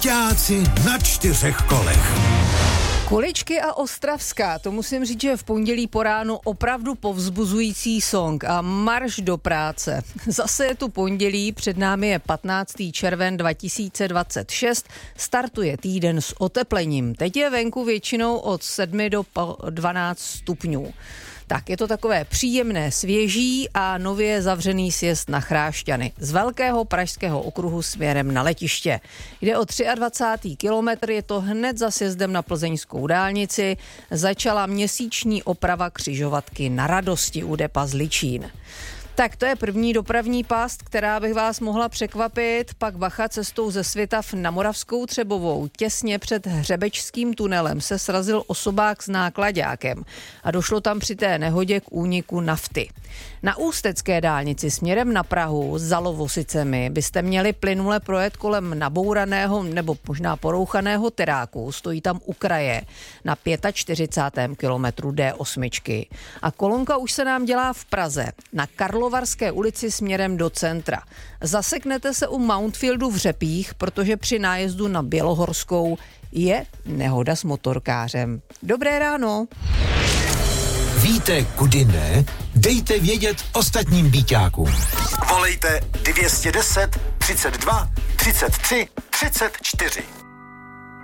Byťáci na 4 kolech. Kuličky a Ostravská, to musím říct, že je v pondělí po ránu opravdu povzbuzující song a marš do práce. Zase je tu pondělí, před námi je 15. červen 2026, startuje týden s oteplením. Teď je venku většinou od 7 do 12 stupňů. Tak je to takové příjemné svěží a nově zavřený sjezd na Chrášťany z velkého pražského okruhu směrem na letiště. Jde o 23. kilometr, je to hned za sjezdem na plzeňskou dálnici. Začala měsíční oprava křižovatky Na Radosti u depa Zličín. Tak to je první dopravní past, která bych vás mohla překvapit. Pak bacha, cestou ze Svitav na Moravskou Třebovou. Těsně před Hřebečským tunelem se srazil osobák s náklaďákem a došlo tam při té nehodě k úniku nafty. Na ústecké dálnici směrem na Prahu za Lovosicemi byste měli plynule projet kolem nabouraného nebo možná porouchaného teráku. Stojí tam u kraje na 45. kilometru D8. A kolonka už se nám dělá v Praze na Karlovarské ulici směrem do centra. Zaseknete se u Mountfieldu v Řepích, protože při nájezdu na Bělohorskou je nehoda s motorkářem. Dobré ráno. Víte, kudy ne? Dejte vědět ostatním byťákům. Volejte 210 32 33 34.